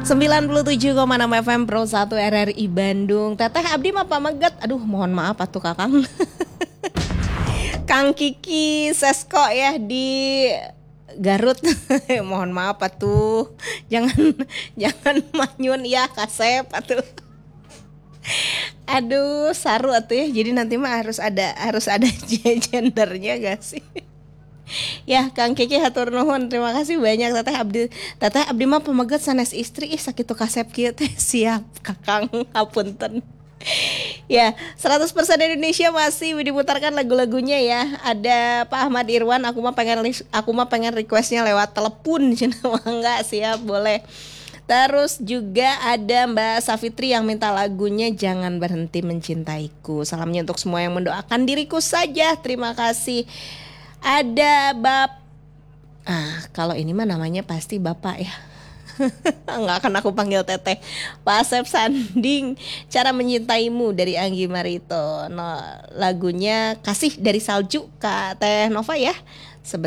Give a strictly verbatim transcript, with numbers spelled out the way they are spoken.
sembilan puluh tujuh koma enam F M Pro satu R R I Bandung. Teteh abdi mah pamaget. Aduh, mohon maaf atuh Kakang. Kang Kiki Sesko ya di Garut. Mohon maaf atuh. Jangan jangan manyun ya Kasep atuh. Aduh, saru atuh ya. Jadi nanti mah harus ada harus ada gendernya gak sih? Ya Kang Kiki hatur nuhun, terima kasih banyak. Teteh abdi teteh abdi mah pamaget sanes istri ih sakitu kasep kieu teh. Siap Kakang, hapunten. Ya, seratus persen Indonesia masih diputarkan lagu-lagunya ya. Ada Pak Ahmad Irwan, aku mah pengen aku mah pengen requestnya lewat telepon. Cina enggak, siap boleh. Terus juga ada Mbak Safitri yang minta lagunya Jangan Berhenti Mencintaiku. Salamnya untuk semua yang mendoakan diriku saja. Terima kasih. Ada Bap Ah, kalau ini mah namanya pasti Bapak ya. Nggak akan aku panggil Teteh. Pak Asep Sanding, Cara Menyintaimu dari Anggi Marito. No, lagunya Kasih dari Salju Kak Teh Nova ya. Sebentar